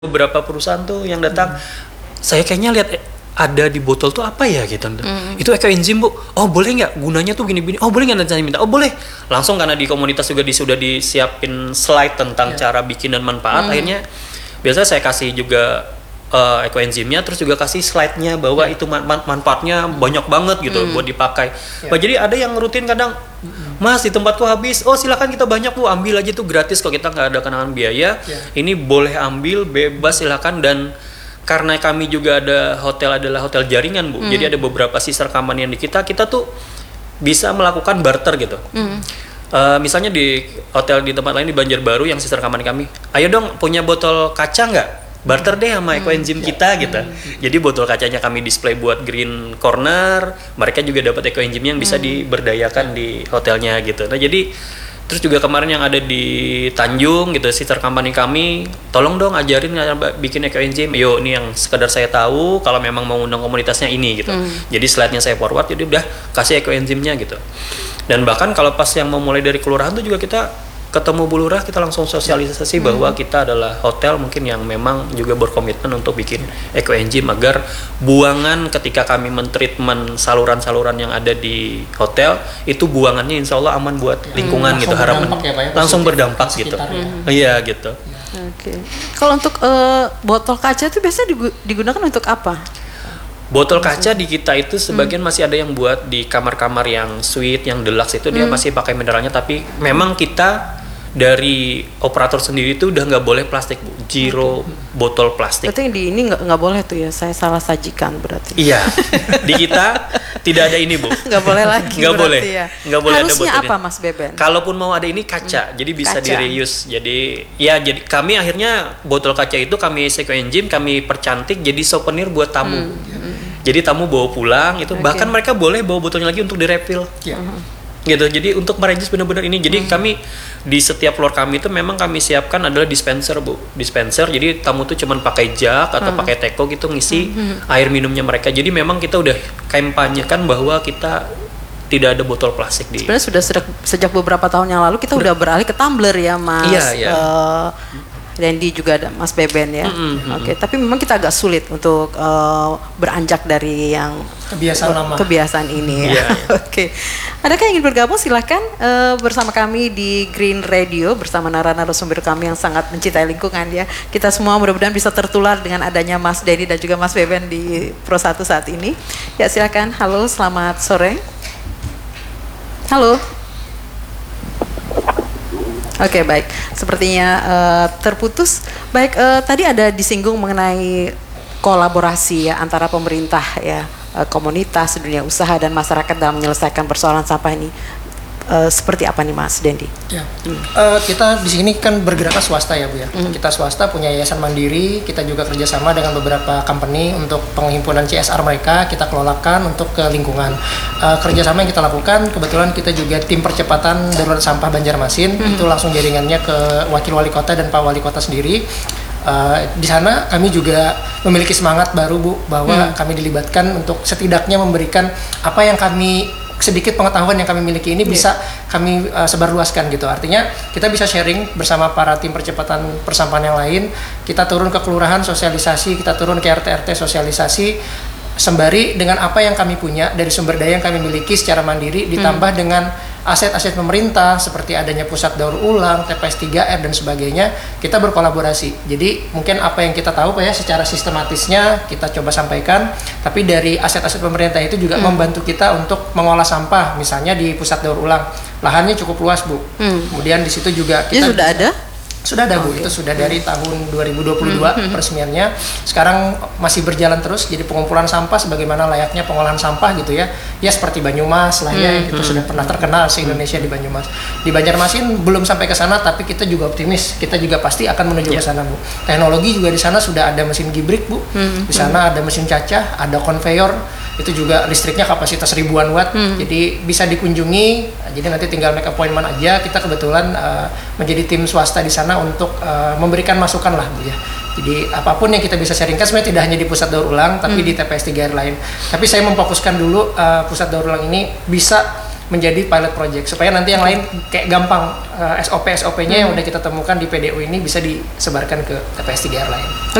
beberapa perusahaan tuh yang datang, saya kayaknya lihat ada di botol tuh apa ya gitu. Itu ekoenzim Bu. Oh boleh nggak? Gunanya tuh gini-gini. Oh boleh nggak? Nanti saya minta. Oh boleh. Langsung karena di komunitas juga sudah disiapin slide tentang cara bikin dan manfaat. Akhirnya biasanya saya kasih juga ekoenzimnya, terus juga kasih slide-nya bahwa itu manfaatnya banyak banget gitu buat dipakai. Nah, jadi ada yang rutin kadang, Mas di tempatku habis, oh silakan kita banyak Bu, ambil aja tuh gratis kok, kita nggak ada kenalan biaya. Ini boleh ambil bebas silakan. Dan karena kami juga adalah hotel jaringan Bu, jadi ada beberapa sister company yang di kita tuh bisa melakukan barter gitu. Misalnya di hotel di tempat lain di Banjarbaru yang sister company kami, ayo dong punya botol kaca nggak? Barter deh sama ekoenzim kita gitu. Jadi botol kacanya kami display buat green corner, mereka juga dapat ekoenzim yang bisa diberdayakan di hotelnya gitu. Nah jadi terus juga kemarin yang ada di Tanjung gitu, sister company kami, tolong dong ajarin bikin ekoenzim. Yo ini yang sekedar saya tahu, kalau memang mau undang komunitasnya ini gitu. Jadi slide-nya saya forward, jadi udah kasih ekoenzimnya gitu. Dan bahkan kalau pas yang mau mulai dari kelurahan tuh juga kita ketemu Bu Lurah, kita langsung sosialisasi bahwa kita adalah hotel mungkin yang memang juga berkomitmen untuk bikin ekoenzim agar buangan ketika kami mentreatment saluran-saluran yang ada di hotel itu buangannya insya Allah aman buat lingkungan gitu, harapan langsung berdampak gitu. Iya gitu. Oke. Kalau untuk botol kaca itu biasanya digunakan untuk apa? Botol kaca di kita itu sebagian masih ada yang buat di kamar-kamar yang suite, yang deluxe itu dia masih pakai mineralnya, tapi memang kita dari operator sendiri itu udah nggak boleh plastik Bu, zero botol plastik. Berarti di ini nggak boleh tuh ya, saya salah sajikan berarti. Iya, di kita tidak ada ini Bu. Nggak boleh lagi. Nggak boleh. Ya. Nggak boleh. Harusnya ada apa Mas Beben? Kalaupun mau ada ini kaca, jadi bisa Kaca. di reuse. Jadi kami akhirnya botol kaca itu kami ekoenzim, kami percantik jadi souvenir buat tamu. Jadi tamu bawa pulang itu, bahkan mereka boleh bawa botolnya lagi untuk direfill. Gitu. Jadi untuk mereduce benar-benar ini. Jadi kami di setiap floor kami itu memang kami siapkan adalah dispenser Bu. Dispenser. Jadi tamu tuh cuman pakai jug atau pakai teko gitu ngisi air minumnya mereka. Jadi memang kita udah kampanyekan bahwa kita tidak ada botol plastik di. Sebenarnya sudah sejak beberapa tahun yang lalu kita udah beralih ke tumbler ya Mas. Iya. Randy juga ada Mas Beben ya. Oke, tapi memang kita agak sulit untuk beranjak dari yang kebiasaan ini ya. Oke. Adakah yang ingin bergabung? Silahkan bersama kami di Green Radio bersama narasumber kami yang sangat mencintai lingkungan ya. Kita semua mudah-mudahan bisa tertular dengan adanya Mas Denny dan juga Mas Beben di Pro 1 saat ini. Ya silakan. Halo, selamat sore. Halo. Oke, baik. Sepertinya terputus. Baik, tadi ada disinggung mengenai kolaborasi ya antara pemerintah ya, komunitas, dunia usaha dan masyarakat dalam menyelesaikan persoalan sampah ini. Seperti apa nih Mas Dendi? Ya, kita di sini kan bergeraknya swasta ya Bu ya. Kita swasta punya yayasan mandiri, kita juga kerjasama dengan beberapa company untuk penghimpunan CSR mereka, kita kelolakan untuk ke lingkungan. Kerjasama yang kita lakukan, kebetulan kita juga tim percepatan darurat sampah Banjarmasin, itu langsung jaringannya ke wakil wali kota dan Pak Wali Kota sendiri. Di sana kami juga memiliki semangat baru Bu, bahwa kami dilibatkan untuk setidaknya memberikan apa yang kami sedikit pengetahuan yang kami miliki ini bisa kami sebarluaskan gitu. Artinya kita bisa sharing bersama para tim percepatan persampahan yang lain. Kita turun ke kelurahan sosialisasi, kita turun ke RT-RT sosialisasi, sembari dengan apa yang kami punya dari sumber daya yang kami miliki secara mandiri, ditambah dengan aset-aset pemerintah seperti adanya pusat daur ulang, TPS 3R dan sebagainya, kita berkolaborasi. Jadi mungkin apa yang kita tahu Pak ya secara sistematisnya kita coba sampaikan, tapi dari aset-aset pemerintah itu juga membantu kita untuk mengolah sampah. Misalnya di pusat daur ulang, lahannya cukup luas Bu. Kemudian di situ juga kita sudah ada? Sudah ada Bu, itu sudah dari tahun 2022 peresmiannya. Sekarang masih berjalan terus, jadi pengumpulan sampah sebagaimana layaknya pengolahan sampah gitu ya. Ya seperti Banyumas lah ya, itu sudah pernah terkenal se-Indonesia di Banyumas. Di Banjarmasin belum sampai ke sana, tapi kita juga optimis, kita juga pasti akan menuju ke sana Bu. Teknologi juga di sana sudah ada mesin gibrik Bu, di sana ada mesin cacah, ada konveyor, itu juga listriknya kapasitas ribuan watt, jadi bisa dikunjungi. Jadi nanti tinggal make appointment aja. Kita kebetulan menjadi tim swasta di sana untuk memberikan masukan lah Bu ya. Jadi apapun yang kita bisa sharingkan sebenarnya tidak hanya di pusat daur ulang, tapi di TPS 3R lain. Tapi saya memfokuskan dulu pusat daur ulang ini bisa menjadi pilot project supaya nanti yang lain kayak gampang SOP-nya yang udah kita temukan di PDU ini bisa disebarkan ke TPS 3R lain.